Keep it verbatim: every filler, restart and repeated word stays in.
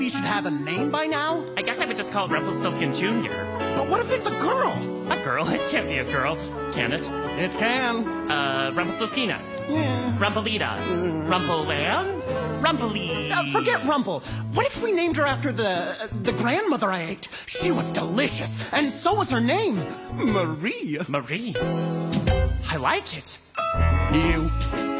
he should have a name by now? I guess I would just call it Rumpelstiltskin Junior But what if it's a girl? A girl? It can't be a girl, can it? It can. Uh, Rumpelstiltskina. Yeah. Rumpelita. Mm. Rumpelwhale? Rumpely. Uh, forget Rumple. What if we named her after the uh, the grandmother I ate? She was delicious, and so was her name, Marie. Marie. I like it. You.